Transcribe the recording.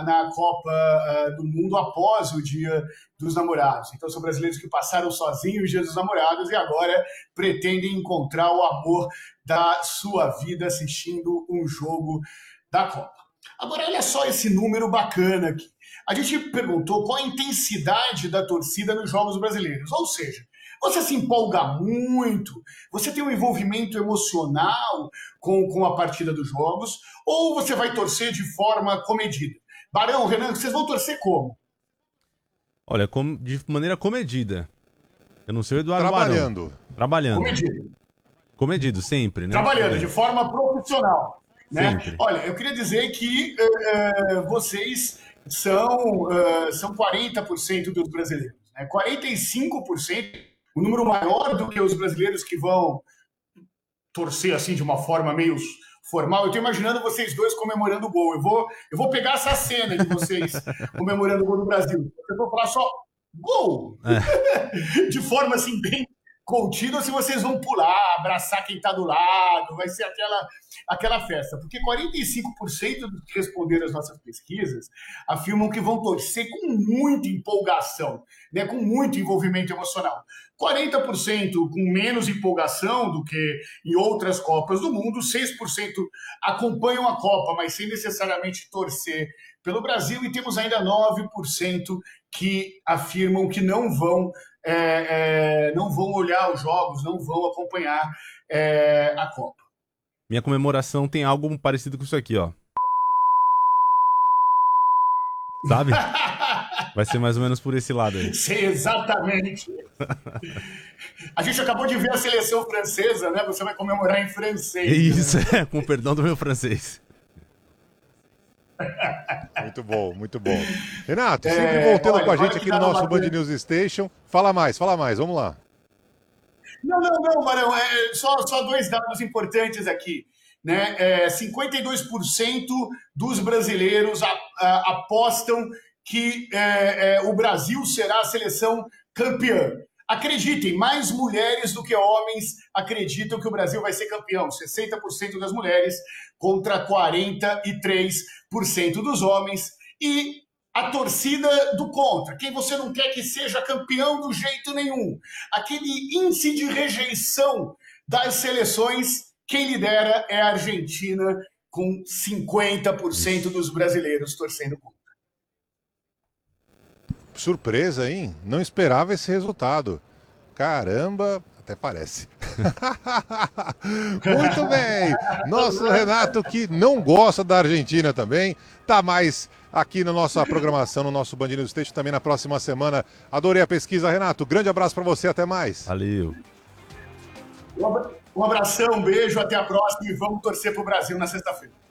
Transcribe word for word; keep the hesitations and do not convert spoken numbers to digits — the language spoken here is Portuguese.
na, na Copa uh, do Mundo após o Dia dos Namorados. Então, são brasileiros que passaram sozinhos o Dia dos Namorados e agora pretendem encontrar o amor da sua vida assistindo um jogo da Copa. Agora, olha só esse número bacana aqui. A gente perguntou qual a intensidade da torcida nos jogos brasileiros. Ou seja, você se empolga muito, você tem um envolvimento emocional com, com a partida dos jogos, ou você vai torcer de forma comedida? Barão, Renan, vocês vão torcer como? Olha, com, de maneira comedida. Eu não sei o Eduardo Trabalhando. Barão. Trabalhando. Comedido. Comedido, sempre, né? Trabalhando, de forma profissional. Né? Sempre. Olha, eu queria dizer que uh, vocês são, uh, são quarenta por cento dos brasileiros. Né? quarenta e cinco por cento, o número maior do que os brasileiros que vão torcer assim de uma forma meio formal. Eu estou imaginando vocês dois comemorando o gol. Eu vou, eu vou pegar essa cena de vocês comemorando o gol do Brasil. Eu vou falar só gol! É. De forma assim bem contínua, se vocês vão pular, abraçar quem está do lado, vai ser aquela, aquela festa. Porque quarenta e cinco por cento dos que responderam às nossas pesquisas afirmam que vão torcer com muita empolgação, né, com muito envolvimento emocional. quarenta por cento com menos empolgação do que em outras Copas do Mundo, seis por cento acompanham a Copa, mas sem necessariamente torcer pelo Brasil, e temos ainda nove por cento que afirmam que não vão É, é, não vão olhar os jogos, não vão acompanhar é, a Copa. Minha comemoração tem algo parecido com isso aqui, ó. Sabe? Vai ser mais ou menos por esse lado aí. Sim, exatamente. A gente acabou de ver a seleção francesa, né? Você vai comemorar em francês. Isso, né? é, com o perdão do meu francês. Muito bom, muito bom. Renato, sempre É, voltando olha, com a agora gente que aqui tá no no nosso Band bagulho. News Station. Fala mais, fala mais, vamos lá. Não, não, não, Barão, é, só, só dois dados importantes aqui. Né? É, cinquenta e dois por cento dos brasileiros a, a, apostam que é, é, o Brasil será a seleção campeã. Acreditem, mais mulheres do que homens acreditam que o Brasil vai ser campeão. sessenta por cento das mulheres contra quarenta e três por cento dos homens. E a torcida do contra, quem você não quer que seja campeão do jeito nenhum. Aquele índice de rejeição das seleções, quem lidera é a Argentina, com cinquenta por cento dos brasileiros torcendo contra. Surpresa, hein? Não esperava esse resultado. Caramba, até parece. Muito bem. Nosso Renato, que não gosta da Argentina também, tá mais aqui na nossa programação, no nosso Band News Station, também na próxima semana. Adorei a pesquisa, Renato. Grande abraço para você, até mais. Valeu. Um abração, um beijo, até a próxima e vamos torcer pro Brasil na sexta-feira.